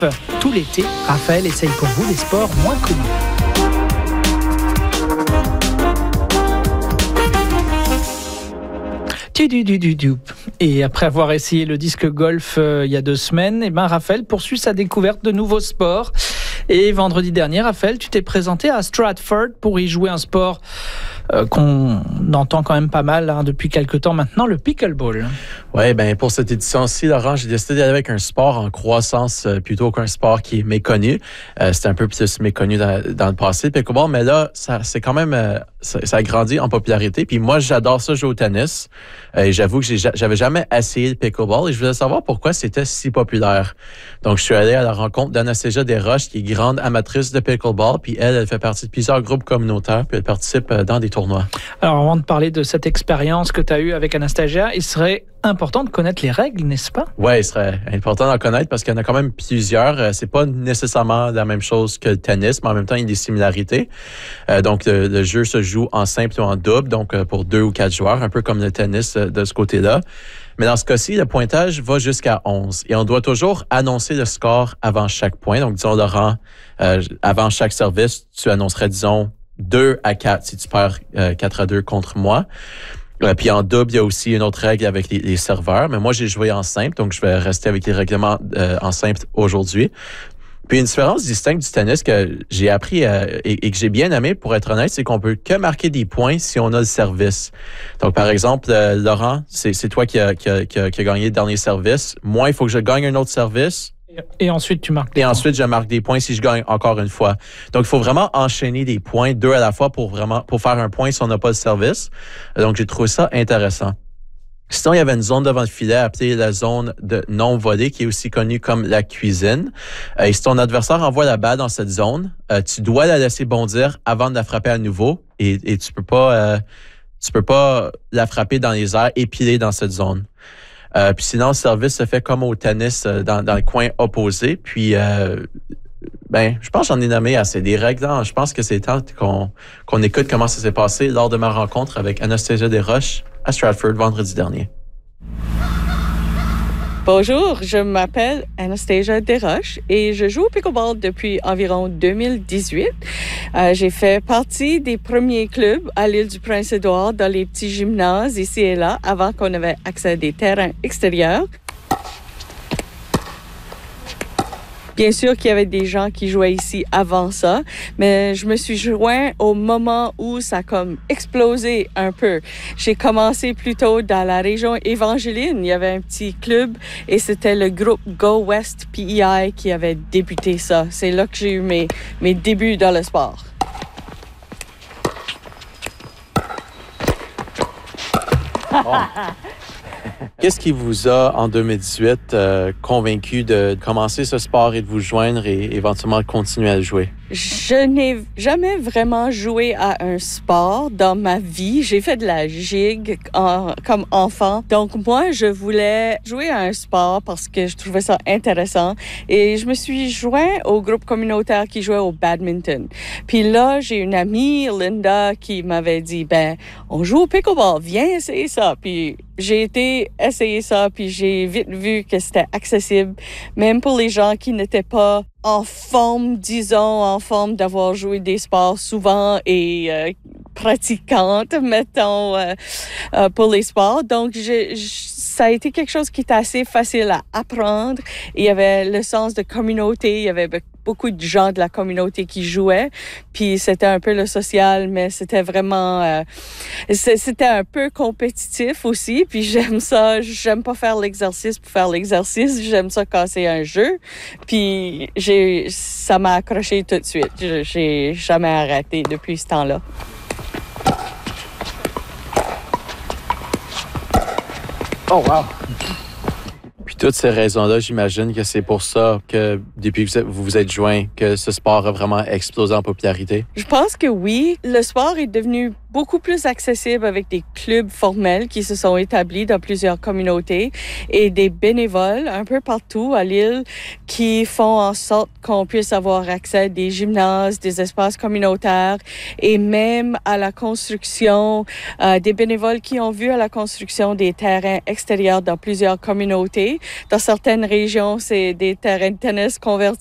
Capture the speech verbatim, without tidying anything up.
Tout l'été, Raphaël essaye pour vous des sports moins connus. Et après avoir essayé le disque golf euh, il y a deux semaines, eh ben Raphaël poursuit sa découverte de nouveaux sports. Et vendredi dernier, Raphaël, tu t'es présenté à Stratford pour y jouer un sport euh, qu'on entend quand même pas mal hein, depuis quelques temps maintenant, le pickleball. Oui, bien pour cette édition-ci, Laurent, j'ai décidé d'aller avec un sport en croissance euh, plutôt qu'un sport qui est méconnu. Euh, c'était un peu plus méconnu dans, dans le passé, le pickleball, mais là, ça, c'est quand même, euh, ça, ça a grandi en popularité. Puis moi, j'adore ça, jouer au tennis. Euh, et j'avoue que j'ai, j'avais jamais essayé le pickleball et je voulais savoir pourquoi c'était si populaire. Donc, je suis allé à la rencontre d'Anastasia Desroches, qui est grande amatrice de pickleball. Puis elle, elle fait partie de plusieurs groupes communautaires, puis elle participe dans des tournois. Alors, avant de parler de cette expérience que tu as eue avec Anastasia, il serait important de connaître les règles, n'est-ce pas? Oui, il serait important d'en connaître parce qu'il y en a quand même plusieurs. C'est pas nécessairement la même chose que le tennis, mais en même temps, il y a des similarités. Euh, donc, le, le jeu se joue en simple ou en double, donc pour deux ou quatre joueurs, un peu comme le tennis de ce côté-là. Mais dans ce cas-ci, le pointage va jusqu'à onze. Et on doit toujours annoncer le score avant chaque point. Donc, disons, Laurent, euh, avant chaque service, tu annoncerais, disons, deux à quatre si tu perds euh, quatre à deux contre moi. Euh, puis en double, il y a aussi une autre règle avec les, les serveurs. Mais moi, j'ai joué en simple, donc je vais rester avec les règlements euh, en simple aujourd'hui. Puis une différence distincte du tennis que j'ai appris euh, et, et que j'ai bien aimé, pour être honnête, c'est qu'on peut que marquer des points si on a le service. Donc, par exemple, euh, Laurent, c'est, c'est toi qui a, qui, a, qui, a, qui a gagné le dernier service. Moi, il faut que je gagne un autre service. Et ensuite, tu marques des Et points. ensuite, je marque des points si je gagne encore une fois. Donc, il faut vraiment enchaîner des points, deux à la fois, pour vraiment pour faire un point si on n'a pas le service. Donc, j'ai trouvé ça intéressant. Sinon, il y avait une zone devant le filet appelée la zone de non-volée, qui est aussi connue comme la cuisine. Euh, et si ton adversaire envoie la balle dans cette zone, euh, tu dois la laisser bondir avant de la frapper à nouveau. Et, et tu peux pas, euh, tu peux pas la frapper dans les airs et piler dans cette zone. Euh, puis sinon, le service se fait comme au tennis euh, dans, dans le coin opposé. Puis, euh, ben, je pense que j'en ai nommé assez des règles. Hein. Je pense que c'est temps qu'on, qu'on écoute comment ça s'est passé lors de ma rencontre avec Anastasia Desroches à Stratford vendredi dernier. Bonjour, je m'appelle Anastasia Desroches et je joue au pickleball depuis environ deux mille dix-huit. Euh, j'ai fait partie des premiers clubs à l'île du Prince-Édouard dans les petits gymnases ici et là avant qu'on avait accès à des terrains extérieurs. Bien sûr qu'il y avait des gens qui jouaient ici avant ça, mais je me suis joint au moment où ça a comme explosé un peu. J'ai commencé plutôt dans la région Evangeline. Il y avait un petit club et c'était le groupe Go West P E I qui avait débuté ça. C'est là que j'ai eu mes, mes débuts dans le sport. Oh. Qu'est-ce qui vous a, en deux mille dix-huit, euh, convaincu de commencer ce sport et de vous joindre et éventuellement de continuer à le jouer? Je n'ai jamais vraiment joué à un sport dans ma vie. J'ai fait de la gigue en, comme enfant. Donc, moi, je voulais jouer à un sport parce que je trouvais ça intéressant. Et je me suis joint au groupe communautaire qui jouait au badminton. Puis là, j'ai une amie, Linda, qui m'avait dit, ben, on joue au pickleball, viens essayer ça. Puis j'ai été essayer ça, puis j'ai vite vu que c'était accessible, même pour les gens qui n'étaient pas en forme, disons, en forme d'avoir joué des sports souvent et euh, pratiquantes, mettons, euh, euh, pour les sports. Donc, je, je, ça a été quelque chose qui était assez facile à apprendre. Il y avait le sens de communauté, il y avait beaucoup de gens de la communauté qui jouaient, puis c'était un peu le social, mais c'était vraiment... Euh, c'était un peu compétitif aussi, puis j'aime ça, j'aime pas faire l'exercice pour faire l'exercice, j'aime ça quand c'est un jeu, puis j'ai, ça m'a accroché tout de suite. J'ai jamais arrêté depuis ce temps-là. Oh, wow! Puis toutes ces raisons-là, j'imagine que c'est pour ça que depuis que vous vous êtes joints, que ce sport a vraiment explosé en popularité. Je pense que oui. Le sport est devenu beaucoup plus accessible avec des clubs formels qui se sont établis dans plusieurs communautés et des bénévoles un peu partout à l'île qui font en sorte qu'on puisse avoir accès à des gymnases, des espaces communautaires et même à la construction, euh, des bénévoles qui ont vu à la construction des terrains extérieurs dans plusieurs communautés. Dans certaines régions, c'est des terrains de tennis convertis